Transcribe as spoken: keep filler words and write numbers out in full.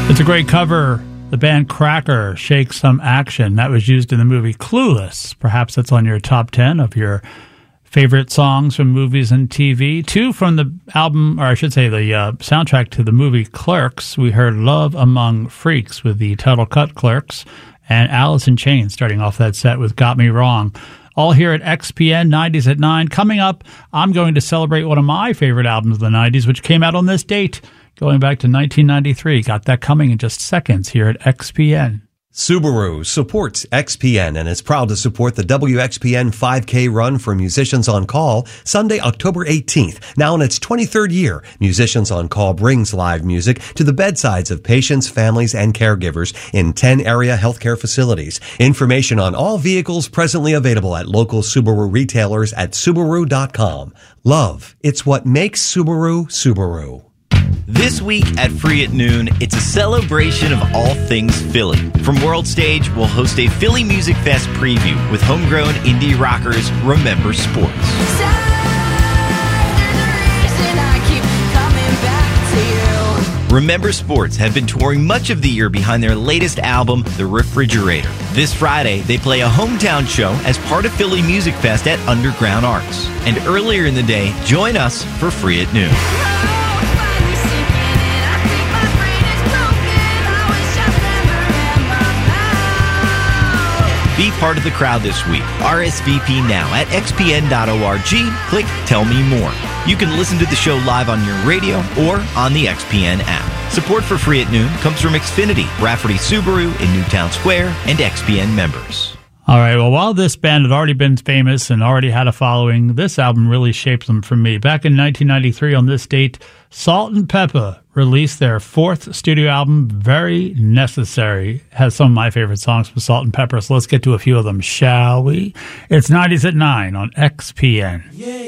It's a great cover. The band Cracker, Shake Some Action. That was used in the movie Clueless. Perhaps that's on your top ten of your favorite songs from movies and T V. Two from the album, or I should say the uh, soundtrack to the movie Clerks. We heard Love Among Freaks with the title cut Clerks, and Alice in Chains starting off that set with Got Me Wrong. All here at X P N, nineties at nine. Coming up, I'm going to celebrate one of my favorite albums of the nineties, which came out on this date, going back to nineteen ninety-three. Got that coming in just seconds here at X P N. Subaru supports X P N and is proud to support the W X P N five K run for Musicians on Call Sunday, October eighteenth. Now in its twenty-third year, Musicians on Call brings live music to the bedsides of patients, families, and caregivers in ten area healthcare facilities. Information on all vehicles presently available at local Subaru retailers at Subaru dot com. Love, it's what makes Subaru, Subaru. This week at Free at Noon, it's a celebration of all things Philly. From World Stage, we'll host a Philly Music Fest preview with homegrown indie rockers Remember Sports. Remember Sports have been touring much of the year behind their latest album, The Refrigerator. This Friday, they play a hometown show as part of Philly Music Fest at Underground Arts. And earlier in the day, join us for Free at Noon. Be part of the crowd this week. R S V P now at x p n dot org. Click Tell Me More. You can listen to the show live on your radio or on the X P N app. Support for Free at Noon comes from Xfinity, Rafferty Subaru in Newtown Square, and X P N members. All right, well, while this band had already been famous and already had a following, this album really shaped them for me. Back in nineteen ninety-three, on this date, Salt and Pepper released their fourth studio album, Very Necessary. Has some of my favorite songs from Salt and Pepper, so let's get to a few of them, shall we? It's nineties at nine on X P N. Yeah.